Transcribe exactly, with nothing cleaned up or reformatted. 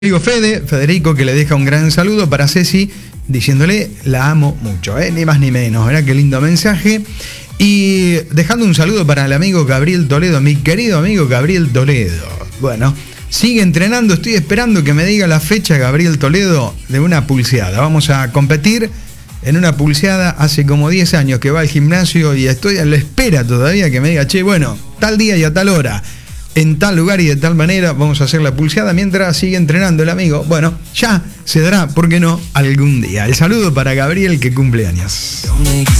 Amigo Fede, Federico, que le deja un gran saludo para Ceci, diciéndole la amo mucho, ¿eh? Ni más ni menos, ¿verdad? Qué lindo mensaje. Y dejando un saludo para el amigo Gabriel Toledo, mi querido amigo Gabriel Toledo. Bueno, sigue entrenando, estoy esperando que me diga la fecha Gabriel Toledo de una pulseada. Vamos a competir en una pulseada, hace como diez años que va al gimnasio y estoy a la espera todavía que me diga, che, bueno, tal día y a tal hora, en tal lugar y de tal manera vamos a hacer la pulseada mientras sigue entrenando el amigo. Bueno, ya se dará, ¿por qué no?, algún día. El saludo para Gabriel, que cumple años.